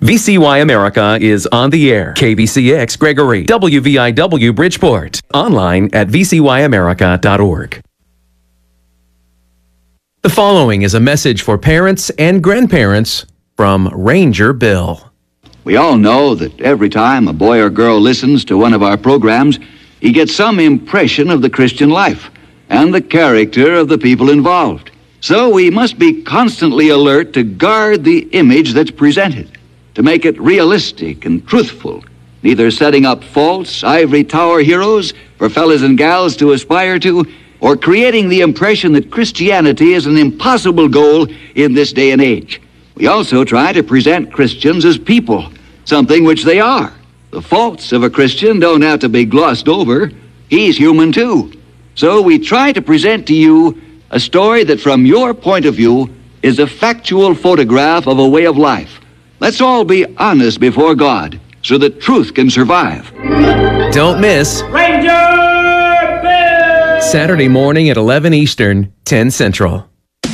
VCY America is on the air. KBCX Gregory, WVIW Bridgeport. Online at vcyamerica.org. The following is a message for parents and grandparents from Ranger Bill. We all know that every time a boy or girl listens to one of our programs, he gets some impression of the Christian life and the character of the people involved. So we must be constantly alert to guard the image that's presented, to make it realistic and truthful, neither setting up false ivory tower heroes for fellas and gals to aspire to, or creating the impression that Christianity is an impossible goal in this day and age. We also try to present Christians as people, something which they are. The faults of a Christian don't have to be glossed over. He's human too. So we try to present to you a story that from your point of view is a factual photograph of a way of life. Let's all be honest before God so that truth can survive. Don't miss Ranger Bill! Saturday morning at 11 Eastern, 10 Central.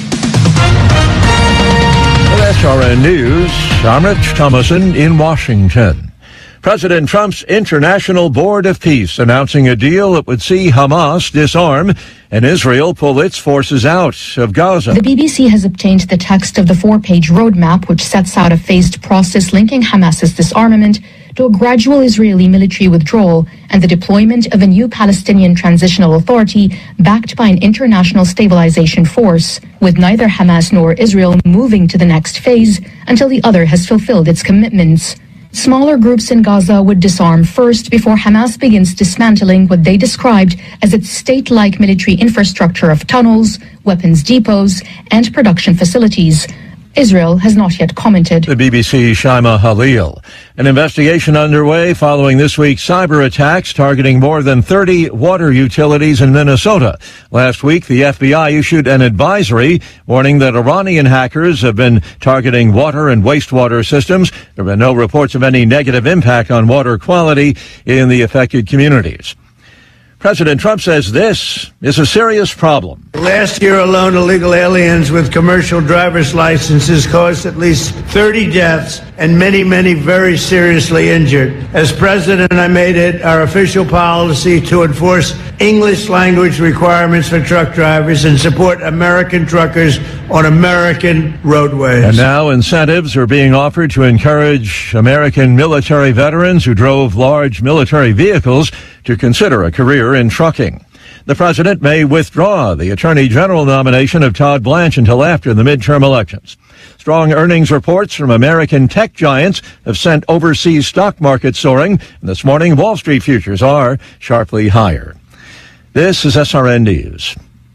Well, SRN News, I'm Rich Thomason in Washington. President Trump's International Board of Peace announcing a deal that would see Hamas disarm and Israel pull its forces out of Gaza. The BBC has obtained the text of the 4-page roadmap, which sets out a phased process linking Hamas's disarmament to a gradual Israeli military withdrawal and the deployment of a new Palestinian transitional authority backed by an international stabilization force, with neither Hamas nor Israel moving to the next phase until the other has fulfilled its commitments. Smaller groups in Gaza would disarm first before Hamas begins dismantling what they described as its state-like military infrastructure of tunnels, weapons depots, and production facilities. Israel has not yet commented. The BBC's Shaima Halil. An investigation underway following this week's cyber attacks targeting more than 30 water utilities in Minnesota. Last week, the FBI issued an advisory warning that Iranian hackers have been targeting water and wastewater systems. There have been no reports of any negative impact on water quality in the affected communities. President Trump says this is a serious problem. Last year alone, illegal aliens with commercial driver's licenses caused at least 30 deaths and many, many very seriously injured. As president, I made it our official policy to enforce English language requirements for truck drivers and support American truckers on American roadways. And now incentives are being offered to encourage American military veterans who drove large military vehicles to consider a career in trucking. The president may withdraw the Attorney General nomination of Todd Blanche until after the midterm elections. Strong earnings reports from American tech giants have sent overseas stock markets soaring, and this morning Wall Street futures are sharply higher. This is SRN News.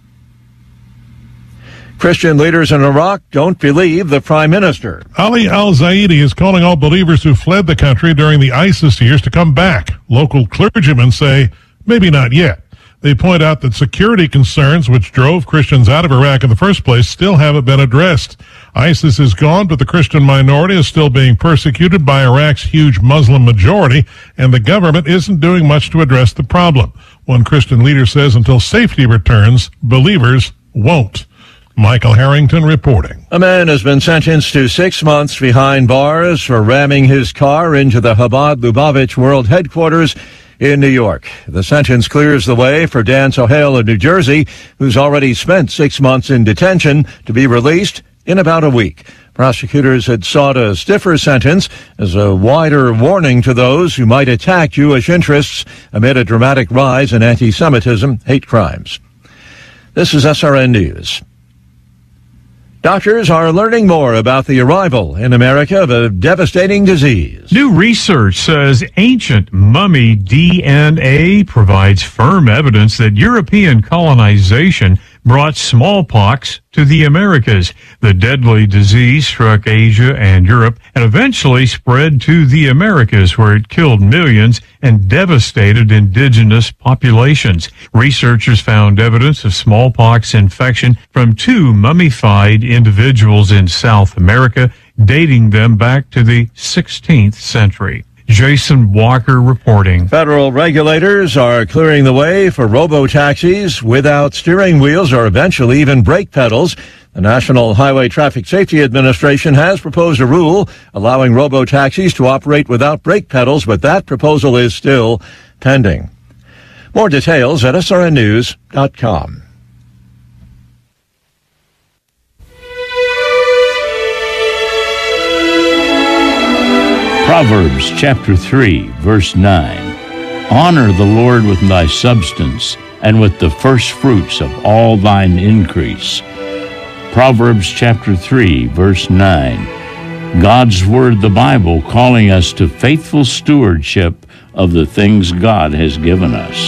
Christian leaders in Iraq don't believe the prime minister. Ali al-Zaidi is calling all believers who fled the country during the ISIS years to come back. Local clergymen say, maybe not yet. They point out that security concerns which drove Christians out of Iraq in the first place still haven't been addressed. ISIS is gone, but the Christian minority is still being persecuted by Iraq's huge Muslim majority, and the government isn't doing much to address the problem. One Christian leader says until safety returns, believers won't. Michael Harrington reporting. A man has been sentenced to 6 months behind bars for ramming his car into the Chabad Lubavitch World Headquarters in New York. The sentence clears the way for Dan Sohail of New Jersey, who's already spent 6 months in detention, to be released in about a week. Prosecutors had sought a stiffer sentence as a wider warning to those who might attack Jewish interests amid a dramatic rise in anti-Semitism hate crimes. This is SRN News. Doctors are learning more about the arrival in America of a devastating disease. New research says ancient mummy DNA provides firm evidence that European colonization brought smallpox to the Americas. The deadly disease struck Asia and Europe and eventually spread to the Americas, where it killed millions and devastated indigenous populations. Researchers found evidence of smallpox infection from 2 mummified individuals in South America, dating them back to the 16th century. Jason Walker reporting. Federal regulators are clearing the way for robo-taxis without steering wheels or eventually even brake pedals. The National Highway Traffic Safety Administration has proposed a rule allowing robo-taxis to operate without brake pedals, but that proposal is still pending. More details at srnnews.com. Proverbs chapter 3, verse 9. Honor the Lord with thy substance, and with the first fruits of all thine increase. Proverbs chapter 3, verse 9. God's Word, the Bible, calling us to faithful stewardship of the things God has given us.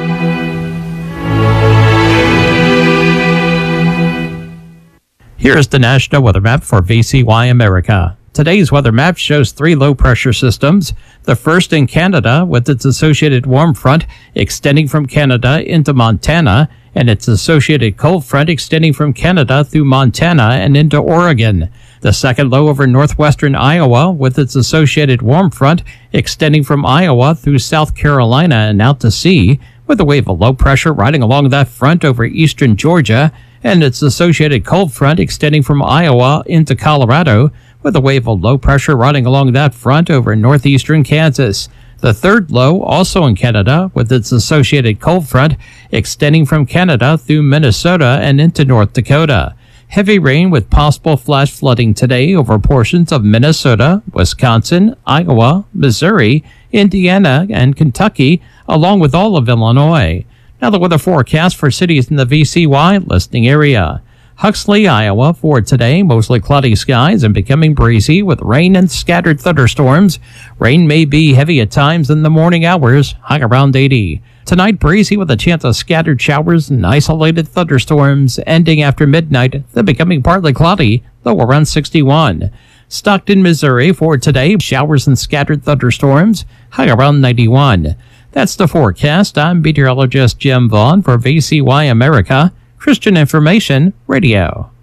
Here is the National Weather Map for VCY America. Today's weather map shows 3 low-pressure systems. The first in Canada, with its associated warm front extending from Canada into Montana, and its associated cold front extending from Canada through Montana and into Oregon. The second low over northwestern Iowa, with its associated warm front extending from Iowa through South Carolina and out to sea, with a wave of low pressure riding along that front over eastern Georgia, and its associated cold front extending from Iowa into Colorado, with a wave of low pressure riding along that front over northeastern Kansas. The third low, also in Canada, with its associated cold front extending from Canada through Minnesota and into North Dakota. Heavy rain with possible flash flooding today over portions of Minnesota, Wisconsin, Iowa, Missouri, Indiana, and Kentucky, along with all of Illinois. Now the weather forecast for cities in the VCY listening area. Huxley, Iowa, for today, mostly cloudy skies and becoming breezy with rain and scattered thunderstorms. Rain may be heavy at times in the morning hours, high around 80. Tonight, breezy with a chance of scattered showers and isolated thunderstorms, ending after midnight, then becoming partly cloudy, low around 61. Stockton, Missouri, for today, showers and scattered thunderstorms, high around 91. That's the forecast. I'm meteorologist Jim Vaughn for VCY America, Christian Information Radio.